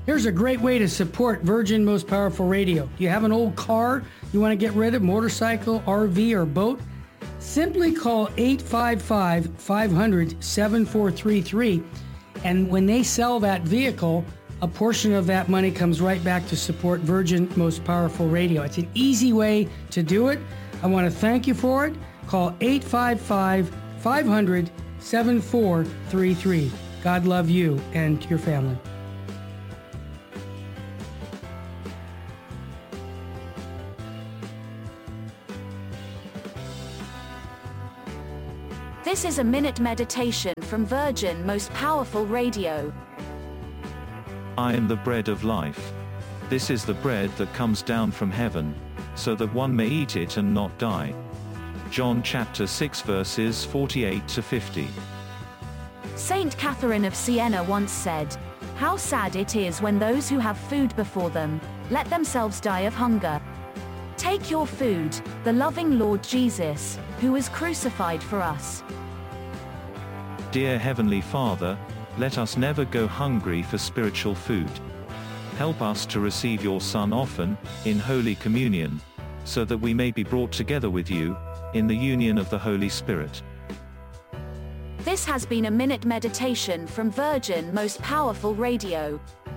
Here's a great way to support Virgin Most Powerful Radio. You have an old car you want to get rid of, motorcycle, RV, or boat? Simply call 855-500-7433, and when they sell that vehicle, a portion of that money comes right back to support Virgin Most Powerful Radio. It's an easy way to do it. I want to thank you for it. Call 855-500-7433. God love you and your family. This is a minute meditation from Virgin Most Powerful Radio. I am the bread of life. This is the bread that comes down from heaven, so that one may eat it and not die. John chapter 6 verses 48 to 50. Saint Catherine of Siena once said, "How sad it is when those who have food before them let themselves die of hunger. Take your food, the loving Lord Jesus, who was crucified for us." Dear Heavenly Father, let us never go hungry for spiritual food. Help us to receive your Son often, in Holy Communion, so that we may be brought together with you, in the union of the Holy Spirit. This has been a minute meditation from Virgin Most Powerful Radio.